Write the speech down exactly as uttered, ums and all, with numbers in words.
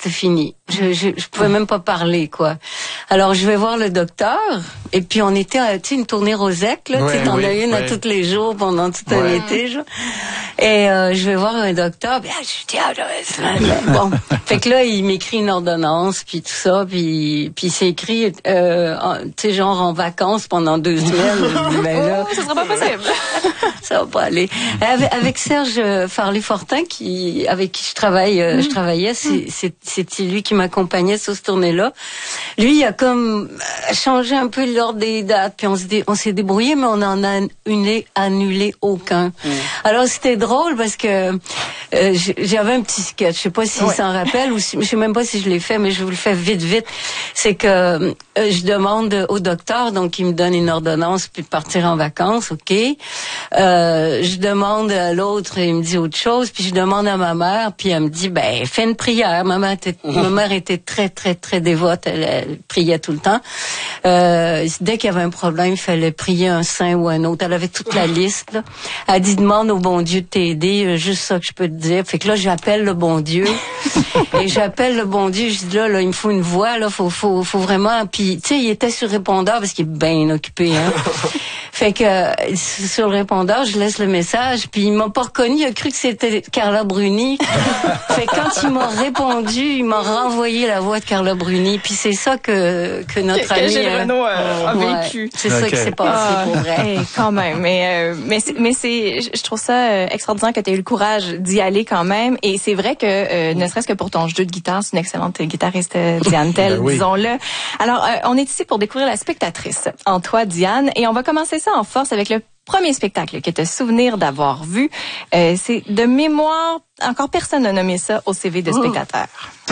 c'était fini. Je, je, je pouvais même pas parler, quoi. Alors, je vais voir le docteur, et puis on était à, tu sais, une tournée Rosec, là, ouais, tu sais, t'en oui, as une ouais. à tous les jours pendant tout un ouais. été, genre. Et euh, je vais voir un docteur, puis ah, je dis, ah, bon. Fait que là, il m'écrit une ordonnance, puis tout ça, puis puis c'est écrit, euh, tu sais, genre en vacances pendant deux semaines. Ben là, oh, ça sera pas possible. Ça va pas aller. Avec, avec Serge Farley-Fortin, qui avec qui je travaille, euh, mmh. je travaillais, c'est, c'est c'était lui qui m'accompagnait sur cette tournée-là. Lui, il a comme changé un peu l'ordre des dates, puis on s'est on s'est débrouillé, mais on en a annulé, annulé aucun. Mmh. Alors c'était drôle parce que euh, j'avais un petit sketch. Je sais pas s'il ouais. s'en rappelle ou si, je sais même pas si je l'ai fait, mais je vous le fais vite, vite. C'est que euh, je demande au docteur, donc il me donne une ordonnance puis de partir en vacances, ok. Euh, je demande à l'autre, il me dit autre chose, puis je demande à ma mère, puis elle me dit, ben fais une prière. Ma mère était, mmh. ma mère était très très très dévote, elle, elle priait tout le temps. Euh, dès qu'il y avait un problème, il fallait prier un saint ou un autre. Elle avait toute la liste. Là. Elle dit, demande au bon Dieu de t'aider, juste ça que je peux te dire. Fait que là, j'appelle le bon Dieu et j'appelle le bon Dieu. Je dis là, là, il me faut une voix, là, faut, faut, faut vraiment. Puis tu sais, il était sur répondeur parce qu'il est bien occupé, hein. Fait que euh, sur le répondeur, je laisse le message, puis il m'a pas reconnu, il a cru que c'était Carla Bruni. Fait que quand il m'a répondu, il m'a renvoyé la voix de Carla Bruni, puis c'est ça que que notre que, ami que Gilles euh, Renaud euh, a ouais, vécu. C'est okay. ça qui s'est passé ah, pour vrai. Hey, quand même, mais euh, mais c'est, mais c'est je trouve ça euh, extraordinaire que tu aies eu le courage d'y aller quand même, et c'est vrai que euh, ne serait-ce que pour ton jeu de guitare, c'est une excellente guitariste, Diane Tell, ben oui. disons-le. Alors euh, on est ici pour découvrir la spectatrice en toi, Diane, et on va commencer ça en force avec le premier spectacle que tu as souvenir d'avoir vu. Euh, c'est de mémoire, encore personne n'a nommé ça au C V de spectateur.